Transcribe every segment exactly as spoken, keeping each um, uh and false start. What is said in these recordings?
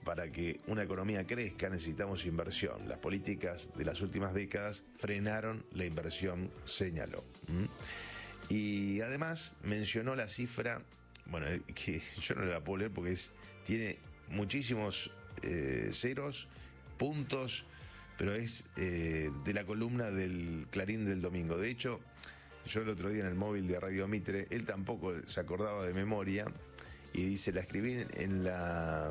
para que una economía crezca necesitamos inversión. Las políticas de las últimas décadas frenaron la inversión, señaló. ¿Mm? Y además mencionó la cifra, bueno, que yo no la puedo leer porque es, tiene muchísimos eh, ceros, puntos, pero es eh, de la columna del Clarín del domingo. De hecho, yo el otro día en el móvil de Radio Mitre, él tampoco se acordaba de memoria, y dice, la escribí en la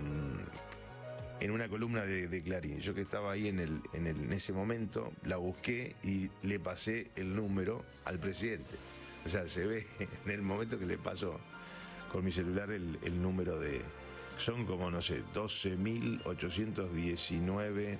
en una columna de, de Clarín. Yo que estaba ahí en, el, en, el, en ese momento, la busqué y le pasé el número al presidente. O sea, se ve en el momento que le paso con mi celular el, el número de... Son como, no sé, doce mil ochocientos diecinueve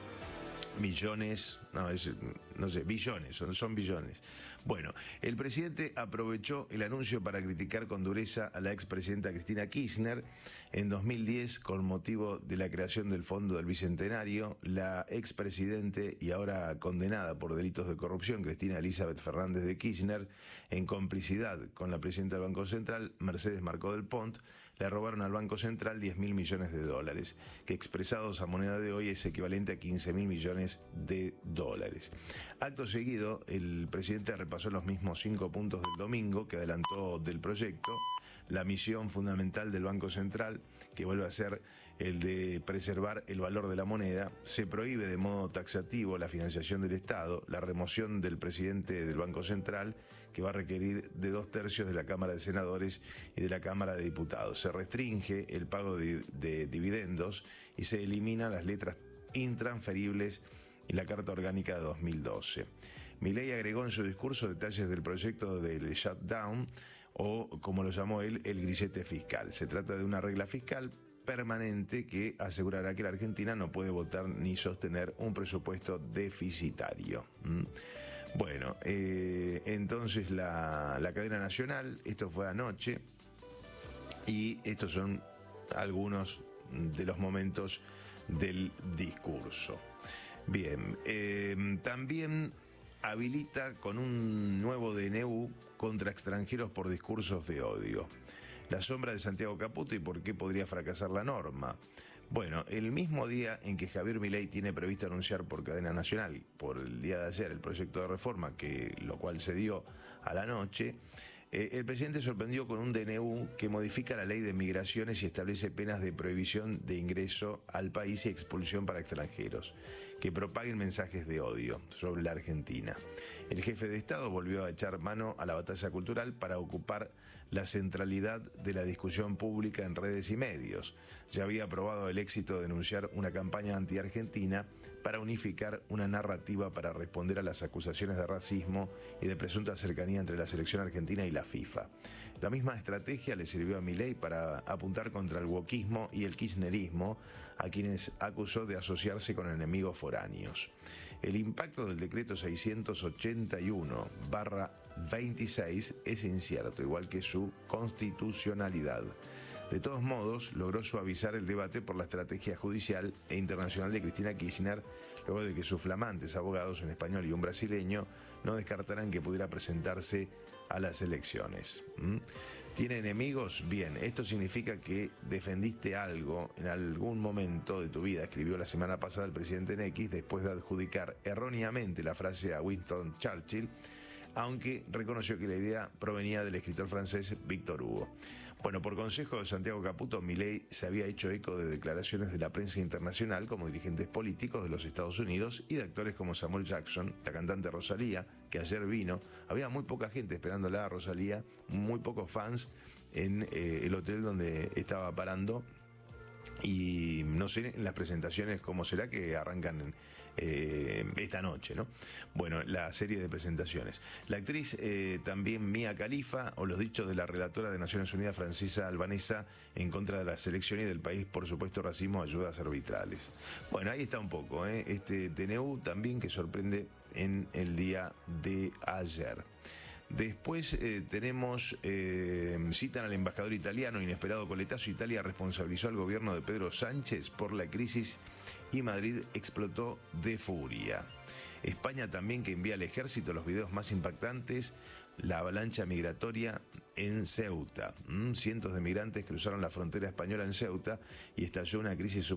millones, no, es, no sé, billones, son, son billones. Bueno, el presidente aprovechó el anuncio para criticar con dureza a la expresidenta Cristina Kirchner. En dos mil diez, con motivo de la creación del Fondo del Bicentenario, la expresidente y ahora condenada por delitos de corrupción, Cristina Elizabeth Fernández de Kirchner, en complicidad con la presidenta del Banco Central, Mercedes Marcó del Pont, le robaron al Banco Central diez mil millones de dólares, que expresados a moneda de hoy es equivalente a quince mil millones de dólares. Acto seguido, el presidente repasó los mismos cinco puntos del domingo que adelantó del proyecto. La misión fundamental del Banco Central, que vuelve a ser el de preservar el valor de la moneda. Se prohíbe de modo taxativo la financiación del Estado, la remoción del presidente del Banco Central, que va a requerir de dos tercios de la Cámara de Senadores y de la Cámara de Diputados. Se restringe el pago de, de dividendos y se eliminan las letras intransferibles y la Carta Orgánica de dos mil doce. Milei agregó en su discurso detalles del proyecto del shutdown, o como lo llamó él, el grillete fiscal. Se trata de una regla fiscal permanente que asegurará que la Argentina no puede votar ni sostener un presupuesto deficitario. ¿Mm? Bueno, eh, entonces la, la cadena nacional, esto fue anoche, y estos son algunos de los momentos del discurso. Bien, eh, también habilita con un nuevo D N U contra extranjeros por discursos de odio. La sombra de Santiago Caputo y por qué podría fracasar la norma. Bueno, el mismo día en que Javier Milei tiene previsto anunciar por cadena nacional, por el día de ayer, el proyecto de reforma, que lo cual se dio a la noche, eh, el presidente sorprendió con un D N U que modifica la ley de migraciones y establece penas de prohibición de ingreso al país y expulsión para extranjeros que propaguen mensajes de odio sobre la Argentina. El jefe de Estado volvió a echar mano a la batalla cultural para ocupar la centralidad de la discusión pública en redes y medios. Ya había aprobado el éxito de denunciar una campaña anti-argentina para unificar una narrativa para responder a las acusaciones de racismo y de presunta cercanía entre la selección argentina y la FIFA. La misma estrategia le sirvió a Milei para apuntar contra el wokismo y el kirchnerismo, a quienes acusó de asociarse con enemigos foráneos. El impacto del decreto seiscientos ochenta y uno barra veintiséis es incierto, igual que su constitucionalidad. De todos modos, logró suavizar el debate por la estrategia judicial e internacional de Cristina Kirchner, luego de que sus flamantes abogados, un español y un brasileño, no descartaran que pudiera presentarse a las elecciones. ¿Mm? ¿Tiene enemigos? Bien, esto significa que defendiste algo en algún momento de tu vida, escribió la semana pasada el presidente en X, después de adjudicar erróneamente la frase a Winston Churchill, aunque reconoció que la idea provenía del escritor francés Víctor Hugo. Bueno, por consejo de Santiago Caputo, Milei se había hecho eco de declaraciones de la prensa internacional como dirigentes políticos de los Estados Unidos y de actores como Samuel Jackson, la cantante Rosalía, que ayer vino. Había muy poca gente esperándola a Rosalía, muy pocos fans en eh, el hotel donde estaba parando. Y no sé en las presentaciones cómo será, que arrancan eh, esta noche, ¿no? Bueno, la serie de presentaciones. La actriz eh, también Mia Khalifa, o los dichos de la relatora de Naciones Unidas Francesa Albanesa en contra de la selección y del país, por supuesto, racismo, ayudas arbitrales. Bueno, ahí está un poco, ¿eh? Este D N U también que sorprende en el día de ayer. Después eh, tenemos, eh, citan al embajador italiano, inesperado coletazo, Italia responsabilizó al gobierno de Pedro Sánchez por la crisis y Madrid explotó de furia. España también, que envía al ejército los videos más impactantes, la avalancha migratoria en Ceuta. ¿Mm? Cientos de migrantes cruzaron la frontera española en Ceuta y estalló una crisis